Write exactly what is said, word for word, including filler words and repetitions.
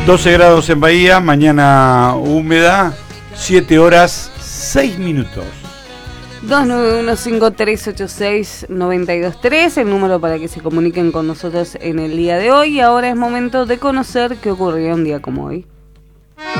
doce grados en Bahía, mañana húmeda, siete horas, seis minutos. dos nueve uno cinco tres ocho seis nueve dos tres, el número para que se comuniquen con nosotros en el día de hoy. Y ahora es momento de conocer qué ocurrió un día como hoy.